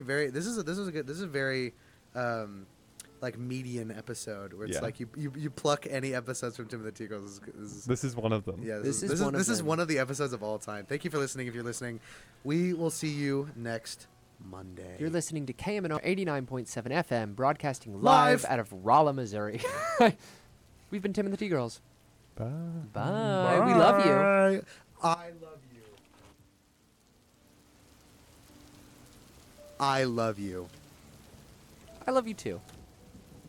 very. This is a very, like median episode where it's Yeah. like you pluck any episodes from Tim and the Tea Girls. This is one of them. Yeah, This is one of this is them. one of the episodes of all time. Thank you for listening. If you're listening, we will see you next Monday. You're listening to KMNO 89.7 FM, broadcasting Live. live out of Rolla, Missouri. We've been Tim and the Tea Girls. Bye. Bye. We love you. Bye. I love you. I love you. I love you too.